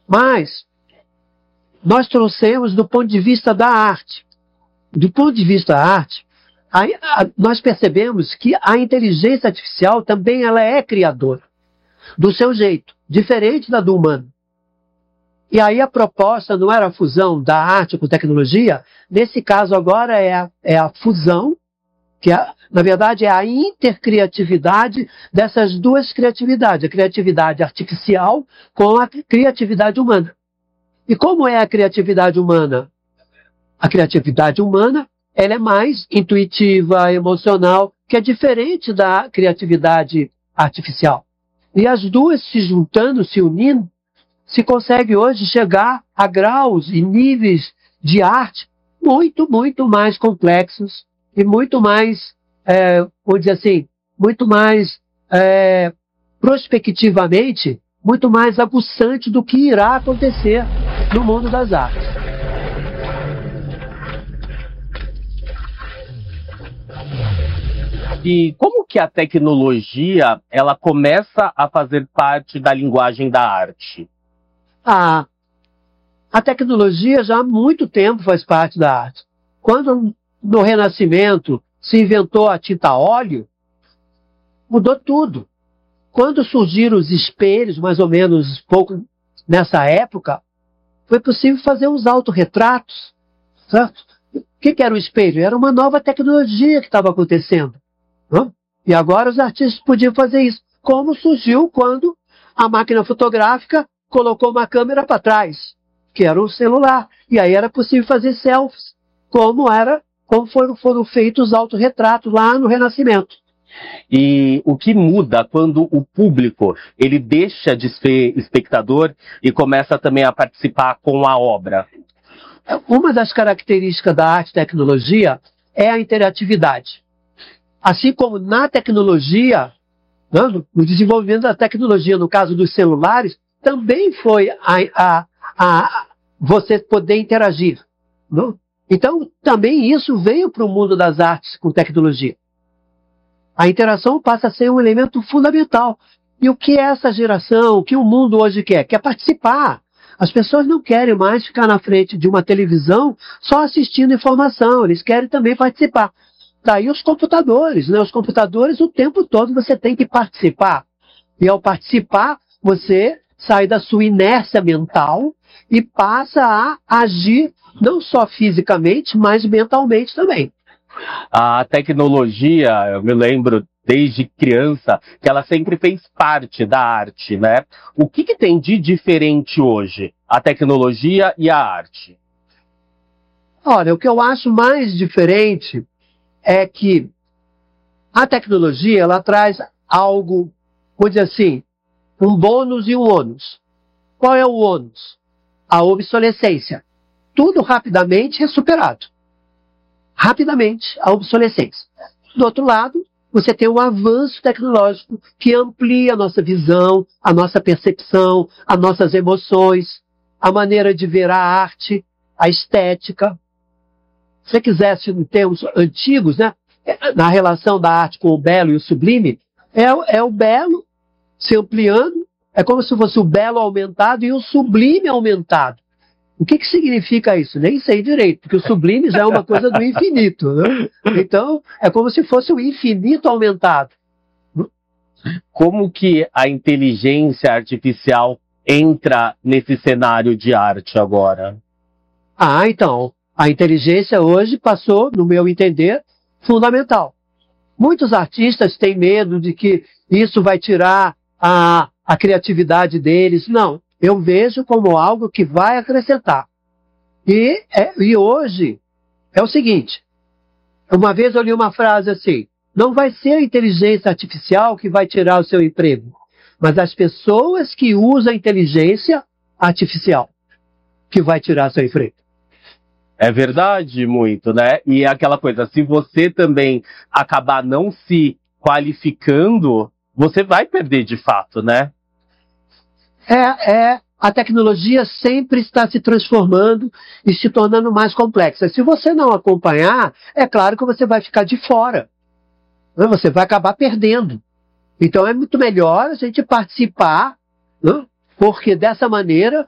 Mas nós trouxemos do ponto de vista da arte. Do ponto de vista da arte, nós percebemos que a inteligência artificial também ela é criadora, do seu jeito, diferente da do humano. E aí a proposta não era a fusão da arte com tecnologia, nesse caso agora é a fusão, que na verdade é a intercriatividade dessas duas criatividades, a criatividade artificial com a criatividade humana. E como é a criatividade humana? A criatividade humana ela é mais intuitiva, emocional, que é diferente da criatividade artificial. E as duas se juntando, se unindo, se consegue hoje chegar a graus e níveis de arte muito, muito mais complexos e muito mais, vamos dizer assim, muito mais prospectivamente, muito mais aguçante do que irá acontecer no mundo das artes. E como que a tecnologia ela começa a fazer parte da linguagem da arte? A tecnologia já há muito tempo faz parte da arte. Quando no Renascimento se inventou a tinta a óleo, mudou tudo. Quando surgiram os espelhos, mais ou menos pouco nessa época, foi possível fazer os autorretratos. Certo? O que era o espelho? Era uma nova tecnologia que estava acontecendo. Não? E agora os artistas podiam fazer isso. Como surgiu quando a máquina fotográfica colocou uma câmera para trás, que era um celular. E aí era possível fazer selfies, como foram feitos os autorretratos lá no Renascimento. E o que muda quando o público ele deixa de ser espectador e começa também a participar com a obra? Uma das características da arte e tecnologia é a interatividade. Assim como na tecnologia, no desenvolvimento da tecnologia, no caso dos celulares, também foi você poder interagir. Não? Então, também isso veio para o mundo das artes com tecnologia. A interação passa a ser um elemento fundamental. E o que essa geração, o que o mundo hoje quer? Quer participar. As pessoas não querem mais ficar na frente de uma televisão só assistindo informação, eles querem também participar. Daí os computadores, né? Os computadores o tempo todo você tem que participar. E ao participar, você sai da sua inércia mental e passa a agir não só fisicamente, mas mentalmente também. A tecnologia, eu me lembro desde criança, que ela sempre fez parte da arte, né? O que tem de diferente hoje, a tecnologia e a arte? Olha, o que eu acho mais diferente é que a tecnologia, ela traz algo, vou dizer assim, um bônus e um ônus. Qual é o ônus? A obsolescência. Tudo rapidamente é superado. Rapidamente, a obsolescência. Do outro lado, você tem um avanço tecnológico que amplia a nossa visão, a nossa percepção, as nossas emoções, a maneira de ver a arte, a estética. Se você quisesse, em termos antigos, né, na relação da arte com o belo e o sublime, é o belo se ampliando, é como se fosse o belo aumentado e o sublime aumentado. O que significa isso? Nem sei direito, porque o sublime já é uma coisa do infinito. Né? Então, é como se fosse o infinito aumentado. Como que a inteligência artificial entra nesse cenário de arte agora? Então, a inteligência hoje passou, no meu entender, fundamental. Muitos artistas têm medo de que isso vai tirar a criatividade deles. Não. Eu vejo como algo que vai acrescentar. E hoje é o seguinte. Uma vez eu li uma frase assim. Não vai ser a inteligência artificial que vai tirar o seu emprego, mas as pessoas que usam a inteligência artificial que vai tirar seu emprego. É verdade, muito, né? E é aquela coisa, se você também acabar não se qualificando, você vai perder de fato, né? A tecnologia sempre está se transformando e se tornando mais complexa. Se você não acompanhar, é claro que você vai ficar de fora. Né? Você vai acabar perdendo. Então é muito melhor a gente participar, né? Porque dessa maneira